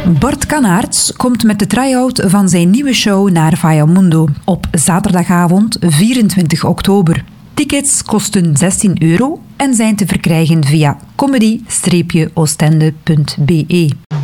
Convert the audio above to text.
Bart Kanaerts komt met de try-out van zijn nieuwe show naar Viamundo op zaterdagavond 24 oktober. Tickets kosten €16 en zijn te verkrijgen via comedy-oostende.be.